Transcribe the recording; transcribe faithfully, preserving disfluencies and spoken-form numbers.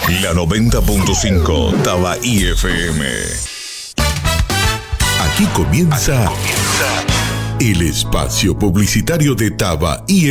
La noventa punto cinco Tabaí F M. Aquí comienza, Aquí comienza el espacio publicitario de Tabaí